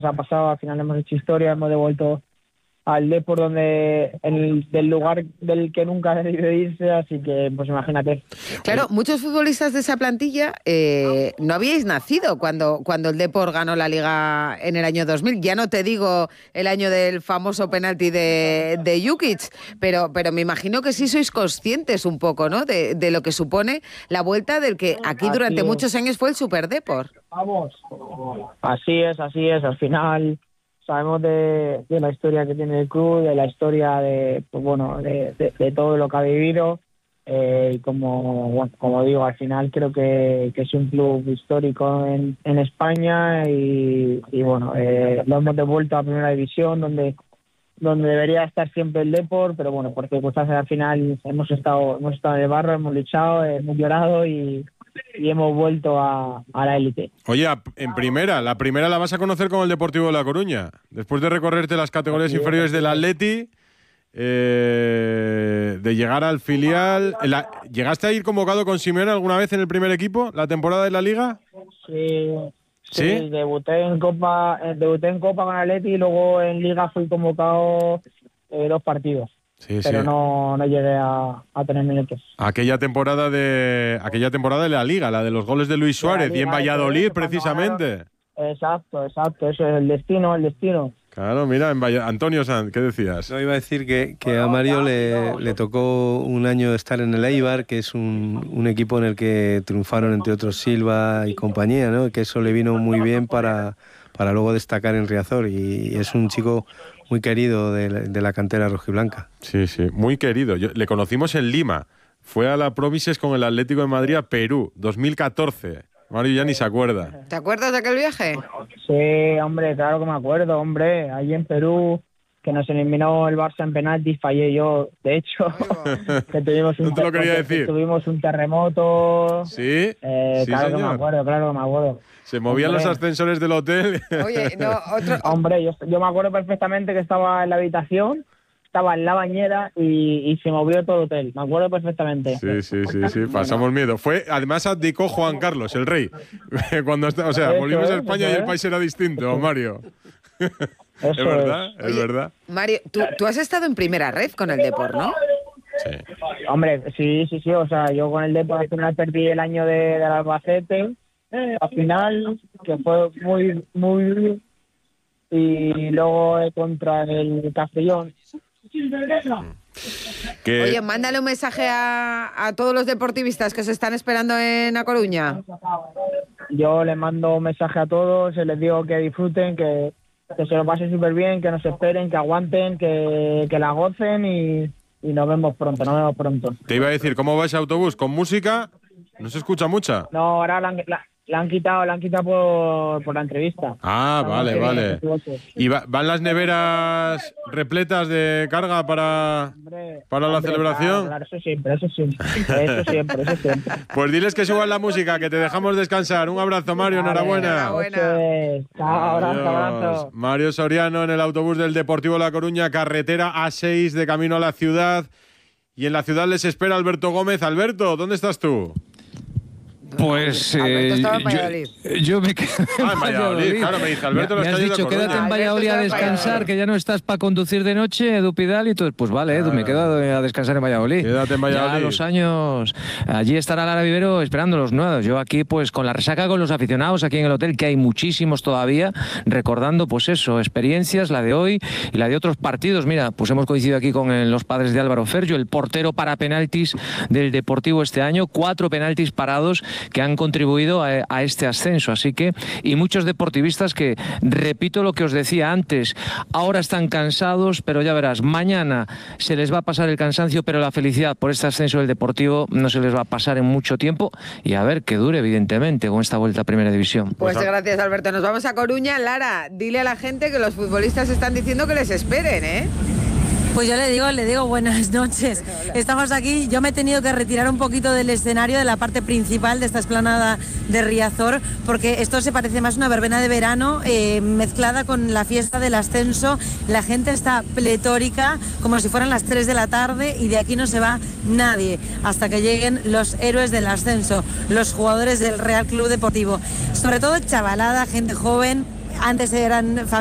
ha pasado, al final hemos hecho historia, hemos devuelto al Depor del lugar del que nunca ha debido irse, así que pues imagínate. Claro, muchos futbolistas de esa plantilla no habíais nacido cuando el Depor ganó la Liga en el año 2000. Ya no te digo el año del famoso penalti de Jukic, pero me imagino que sí sois conscientes un poco, ¿no? De lo que supone la vuelta del que aquí durante muchos años fue el Super Depor. Vamos. Así es, al final sabemos de la historia que tiene el club, de la historia de todo lo que ha vivido, y como digo, al final creo que es un club histórico en España y lo hemos devuelto a Primera División, donde debería estar siempre el Depor, pero bueno, por circunstancias al final hemos estado en el barro, hemos luchado, hemos llorado y hemos vuelto a la élite. Oye, en primera, la primera la vas a conocer con el Deportivo de La Coruña. Después de recorrerte las categorías inferiores del Atleti, de llegar al filial. ¿Llegaste a ir convocado con Simeone alguna vez en el primer equipo, la temporada de la Liga? Sí, debuté en Copa con Atleti y luego en Liga fui convocado 2 partidos. Pero no llegué a tener minutos. Aquella temporada de la Liga, la de los goles de Luis Suárez y en Valladolid, precisamente. Exacto, eso es el destino. Claro, mira, Antonio Sanz, ¿qué decías? No, iba a decir que a Mario le tocó un año estar en el Eibar, que es un equipo en el que triunfaron entre otros Silva y compañía, ¿no? Que eso le vino muy bien para luego destacar en Riazor, y es un chico muy querido de la cantera rojiblanca. Sí, muy querido. Le conocimos en Lima. Fue a la Promises con el Atlético de Madrid a Perú, 2014. Mario ya ni se acuerda. ¿Te acuerdas de aquel viaje? Sí, hombre, claro que me acuerdo, hombre. Allí en Perú, que nos eliminó el Barça en penaltis, fallé yo, de hecho. Que tuvimos no te lo quería decir. Tuvimos un terremoto. Sí, claro señor. Que me acuerdo. Se movían los ascensores del hotel. Oye, no, Hombre, yo me acuerdo perfectamente que estaba en la habitación, estaba en la bañera y se movió todo el hotel. Me acuerdo perfectamente. Sí. Pasamos miedo. Además abdicó Juan Carlos, el rey. Volvimos a España y el país era distinto, Mario. Es verdad. Mario, tú has estado en primera red con el Depor, ¿no? Sí. Hombre, sí. O sea, yo con el Depor al final perdí el año del Albacete. Al final, que fue muy, muy... Y luego contra el Castellón. Oye, mándale un mensaje a todos los deportivistas que se están esperando en A Coruña. Yo les mando un mensaje a todos, les digo que disfruten, que se lo pasen súper bien, que nos esperen, que aguanten, que la gocen y nos vemos pronto. Te iba a decir, ¿cómo va ese autobús? ¿Con música? ¿No se escucha mucha? No, ahora la han quitado por la entrevista. Ah, vale. ¿Y van las neveras repletas de carga para la celebración? Claro, eso siempre. Pues diles que suban la música, que te dejamos descansar. Un abrazo, Mario, enhorabuena. Chao, abrazo. Mario Soriano en el autobús del Deportivo La Coruña, carretera A6 de camino a la ciudad. Y en la ciudad les espera Alberto Gómez. Alberto, ¿dónde estás tú? Pues yo me quedo en Valladolid. Claro, me dice Alberto. Me has dicho, quédate en Valladolid a descansar, que ya no estás para conducir de noche, Edu Pidal, y todo. Pues vale, Edu, me quedo a descansar en Valladolid. Quédate en Valladolid. Ya a los años, allí estará Lara Vivero esperando los nuevos. Yo aquí, pues con la resaca con los aficionados aquí en el hotel, que hay muchísimos todavía, recordando, pues eso, experiencias, la de hoy y la de otros partidos. Mira, pues hemos coincidido aquí con los padres de Álvaro Ferjo, el portero para penaltis del Deportivo este año, 4 penaltis parados que han contribuido a este ascenso, así que, y muchos deportivistas que, repito lo que os decía antes, ahora están cansados, pero ya verás, mañana se les va a pasar el cansancio, pero la felicidad por este ascenso del Deportivo no se les va a pasar en mucho tiempo, y a ver que dure, evidentemente, con esta vuelta a Primera División. Pues gracias, Alberto. Nos vamos a Coruña. Lara, dile a la gente que los futbolistas están diciendo que les esperen, ¿eh? Pues yo le digo buenas noches. Estamos aquí, yo me he tenido que retirar un poquito del escenario, de la parte principal de esta explanada de Riazor, porque esto se parece más a una verbena de verano mezclada con la fiesta del ascenso. La gente está pletórica, como si fueran las 3 de la tarde, y de aquí no se va nadie hasta que lleguen los héroes del ascenso, los jugadores del Real Club Deportivo. Sobre todo chavalada, gente joven, antes eran